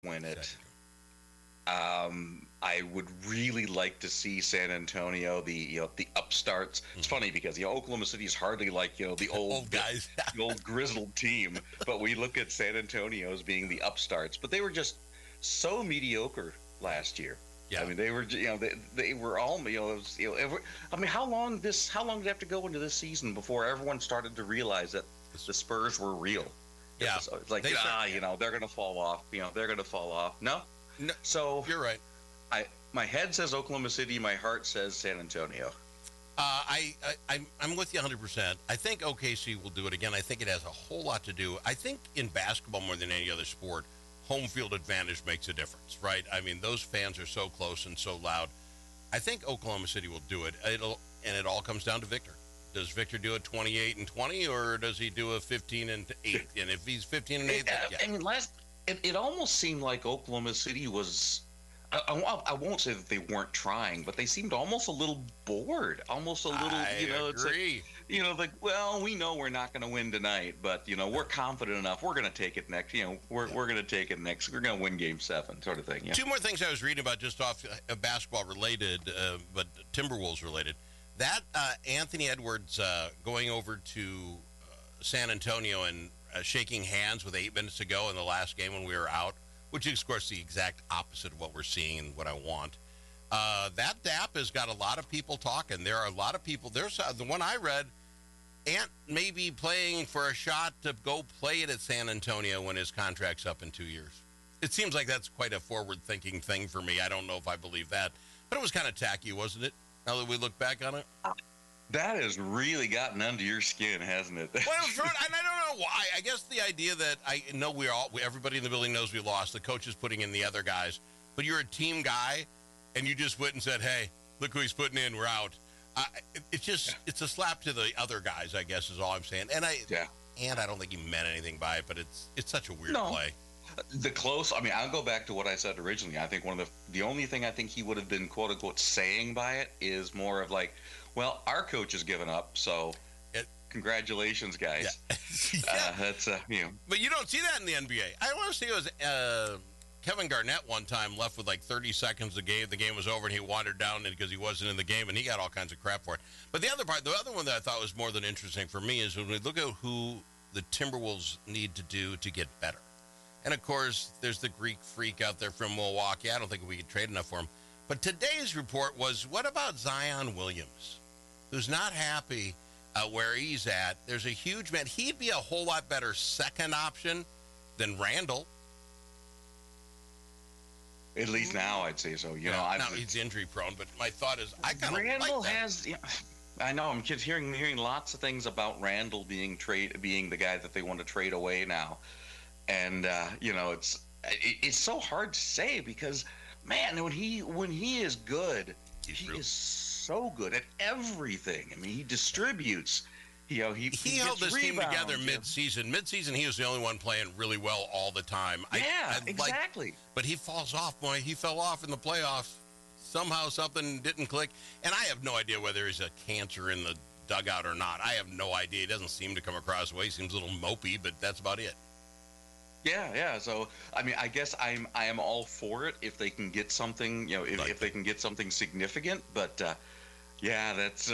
win it. I would really like to see San Antonio, the upstarts. It's funny because Oklahoma City is hardly like the old guys, the old grizzled team, but we look at San Antonio as being the upstarts. But they were just so mediocre last year. Yeah. I mean, they were they were all I mean, how long did it have to go into this season before everyone started to realize that the Spurs were real? Yeah, it's like they're going to fall off. They're going to fall off. No. So you're right. My head says Oklahoma City. My heart says San Antonio. I'm with you 100%. I think OKC will do it again. I think it has a whole lot to do. I think in basketball more than any other sport, home field advantage makes a difference, right? I mean, those fans are so close and so loud. I think Oklahoma City will do it. It all comes down to Victor. Does Victor do it 28-20, or does he do a 15-8? And if he's 15-8, I mean, it almost seemed like Oklahoma City was. I won't say that they weren't trying, but they seemed almost a little bored, almost a little. I agree. It's like, well, we know we're not going to win tonight, but we're confident enough. We're going to take it next. We're going to take it next. We're going to win Game 7, sort of thing. Yeah. Two more things I was reading about, just off basketball related, but Timberwolves related. That Anthony Edwards going over to San Antonio and shaking hands with 8 minutes to go in the last game when we were out, which is, of course, the exact opposite of what we're seeing and what I want. That DAP has got a lot of people talking. There are a lot of people. There's the one I read, Ant may be playing for a shot to go play it at San Antonio when his contract's up in 2 years. It seems like that's quite a forward-thinking thing for me. I don't know if I believe that. But it was kind of tacky, wasn't it, now that we look back on it? That has really gotten under your skin, hasn't it? Well, and I don't know why. I guess the idea that I know everybody in the building knows we lost. The coach is putting in the other guys, but you're a team guy, and you just went and said, "Hey, look who he's putting in. We're out." It's a slap to the other guys, I guess, is all I'm saying. And I don't think he meant anything by it, but it's such a weird play. I'll go back to what I said originally. I think the only thing I think he would have been quote unquote saying by it is more of like, well, our coach has given up, so congratulations, guys. Yeah. That's But you don't see that in the NBA. I want to see it was Kevin Garnett one time left with like 30 seconds to game. The game was over, and he wandered down because he wasn't in the game, and he got all kinds of crap for it. But the other one that I thought was more than interesting for me is when we look at who the Timberwolves need to do to get better. And, of course, there's the Greek freak out there from Milwaukee. I don't think we could trade enough for him. But today's report was, what about Zion Williams, who's not happy where he's at? There's a huge man. He'd be a whole lot better second option than Randall. At least now, I'd say so. Now he's injury prone, but my thought is, I kind of Randall like that. has. I know. I'm just hearing lots of things about Randall being the guy that they want to trade away now, and it's so hard to say because, man, when he is good, he is so good at everything. I mean, he distributes. He held this team together mid-season. Mid-season, he was the only one playing really well all the time. Exactly. But he falls off, boy. He fell off in the playoffs. Somehow something didn't click. And I have no idea whether he's a cancer in the dugout or not. I have no idea. He doesn't seem to come across the way. He seems a little mopey, but that's about it. Yeah. So, I mean, I guess I am all for it if they can get something, if they can get something significant. But, that's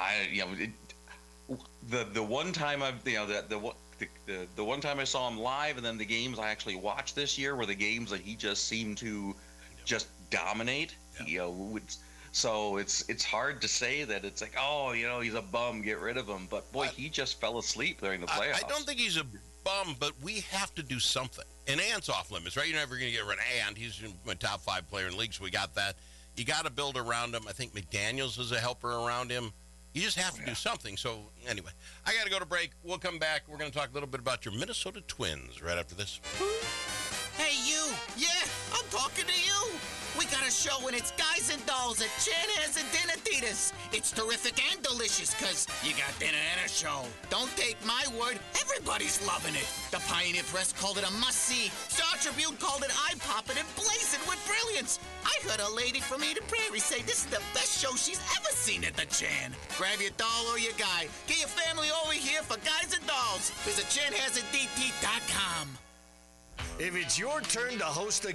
the one time the one time I saw him live, and then the games I actually watched this year were the games that he just seemed to just dominate. Yeah. So it's hard to say that it's like, he's a bum, get rid of him. But boy, he just fell asleep during the playoffs. I don't think he's a bum, but we have to do something. And Ant's off limits, right? You're never going to get rid of Ant. He's my top 5 player in the league, so we got that. You got to build around him. I think McDaniels is a helper around him. You just have to do something. So, anyway, I got to go to break. We'll come back. We're going to talk a little bit about your Minnesota Twins right after this. Hey, you. Yeah, I'm talking to you. We got a show and it's Guys and Dolls at Chanhassen Dinner Theaters. It's terrific and delicious because you got dinner and a show. Don't take my word. Everybody's loving it. The Pioneer Press called it a must-see. Star Tribune called it eye-popping and blazing with brilliance. I heard a lady from Eden Prairie say this is the best show she's ever seen at the Chan. Grab your doll or your guy. Get your family over here for Guys and Dolls. Visit ChanhassenDT.com. If it's your turn to host a